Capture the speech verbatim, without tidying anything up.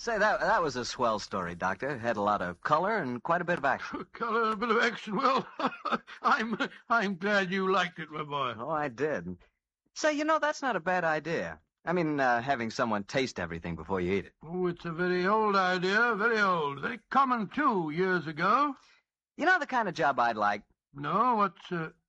Say, that that was a swell story, Doctor. Had a lot of color and quite a bit of action. Color and a bit of action. Well, I'm I'm glad you liked it, my boy. Oh, I did. Say, you know, that's not a bad idea. I mean, uh, having someone taste everything before you eat it. Oh, it's a very old idea, very old. Very common, too, years ago. You know the kind of job I'd like? No, what's, uh,